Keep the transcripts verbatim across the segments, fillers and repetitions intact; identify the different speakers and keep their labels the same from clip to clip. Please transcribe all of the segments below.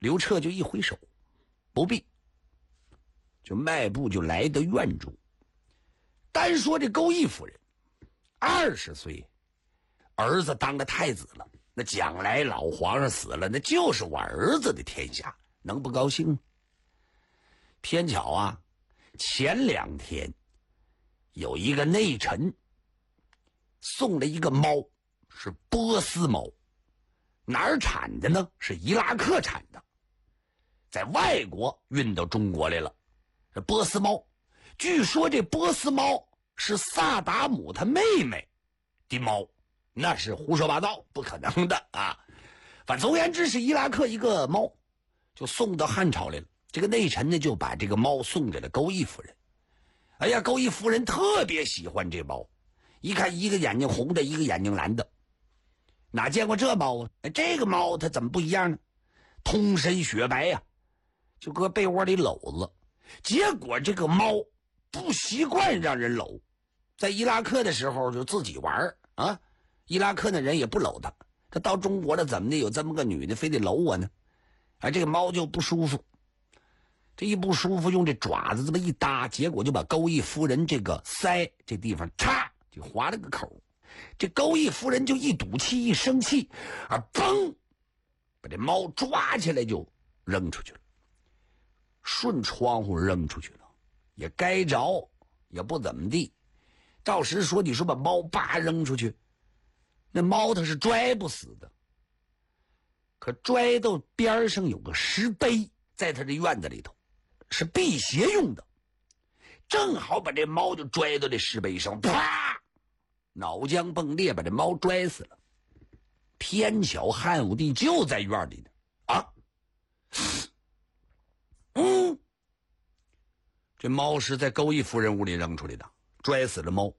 Speaker 1: 刘彻就一挥手，不必，就迈步就来到院中。单说这钩弋夫人二十岁，儿子当了太子了，那将来老皇上死了，那就是我儿子的天下，能不高兴吗？偏巧啊，前两天有一个内臣送了一个猫，是波斯猫，哪儿产的呢？是伊拉克产的，在外国运到中国来了。这波斯猫，据说这波斯猫是萨达姆他妹妹的猫，那是胡说八道，不可能的啊！反总而言之，是伊拉克一个猫，就送到汉朝来了。这个内臣呢，就把这个猫送给了钩弋夫人。哎呀，钩弋夫人特别喜欢这猫，一看一个眼睛红的，一个眼睛蓝的，哪见过这猫啊？这个猫它怎么不一样呢？通身雪白呀、啊，就搁被窝里搂了。结果这个猫不习惯让人搂，在伊拉克的时候就自己玩啊，伊拉克的人也不搂他，他到中国了怎么的？有这么个女的非得搂我呢？啊，这个猫就不舒服，这一不舒服，用这爪子这么一搭，结果就把钩弋夫人这个腮这地方嚓就划了个口。这钩弋夫人就一赌气一生气，啊，嘣，把这猫抓起来就扔出去了。顺窗户扔出去了，也该着，也不怎么地。照实说，你说把猫叭扔出去，那猫它是拽不死的。可拽到边上有个石碑，在他这院子里头，是辟邪用的，正好把这猫就拽到这石碑上，啪，脑浆迸裂，把这猫拽死了。偏巧汉武帝就在院里呢，啊！嗯，这猫是在钩弋夫人屋里扔出来的，拽死了猫。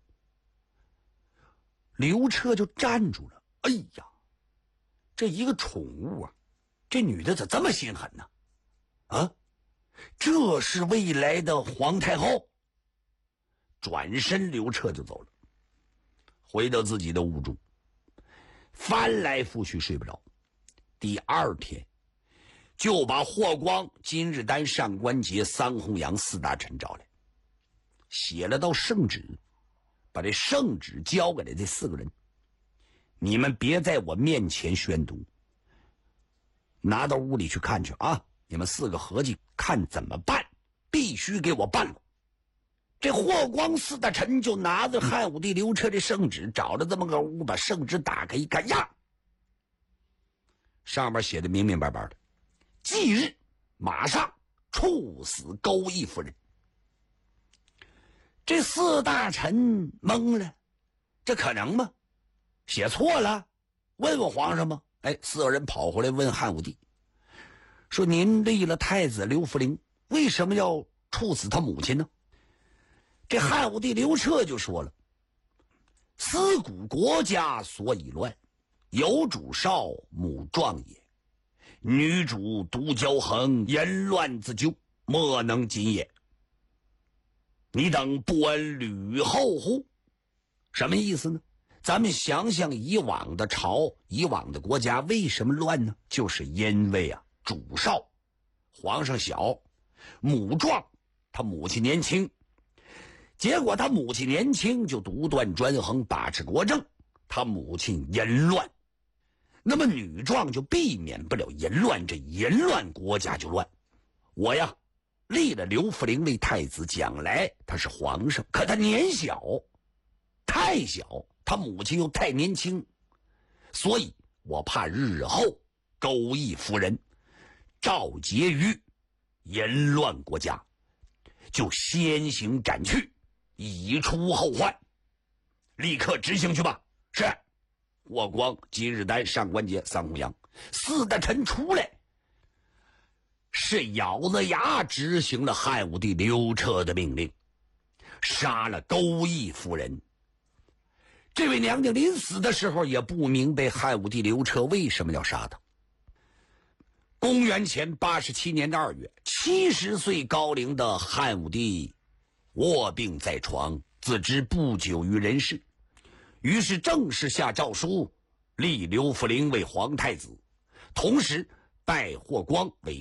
Speaker 1: 刘彻就站住了，哎呀，这一个宠物啊，这女的咋这么心狠呢？啊，这是未来的皇太后。转身刘彻就走了，回到自己的屋中，翻来覆去睡不着。第二天就把霍光、金日丹、上官桀、桑弘羊四大臣找来，写了道圣旨，把这圣旨交给了这四个人，你们别在我面前宣读，拿到屋里去看去啊！你们四个合计看怎么办，必须给我办了。这霍光四大臣就拿着汉武帝刘彻这圣旨，找了这么个屋，把圣旨打开一看呀，上面写的明明白白的，即日马上处死钩弋夫人。这四大臣懵了，这可能吗？写错了？问问皇上吗？哎，四个人跑回来问汉武帝，说您立了太子刘弗陵，为什么要处死他母亲呢？这汉武帝刘彻就说了，思古国家所以乱，有主少，母壮也。女主独骄横，言乱自咎，莫能禁也。你等不闻吕后乎？什么意思呢？咱们想想以往的朝，以往的国家为什么乱呢？就是因为啊，主少，皇上小，母壮，他母亲年轻，结果他母亲年轻就独断专横，把持国政，他母亲淫乱，那么女壮就避免不了淫乱，这淫乱国家就乱。我呀立了刘弗陵为太子，将来他是皇上，可他年小，太小，他母亲又太年轻，所以我怕日后钩弋夫人召结于淫乱国家，就先行斩去，以除后患。立刻执行去吧。是。霍光、金日丹、上官桀、桑弘羊四大臣出来，是咬着牙执行了汉武帝刘彻的命令，杀了钩弋夫人。这位娘娘临死的时候也不明白汉武帝刘彻为什么要杀她。公元前八十七年的二月，七十岁高龄的汉武帝卧病在床，自知不久于人世，于是正式下诏书，立刘弗陵为皇太子，同时败霍光为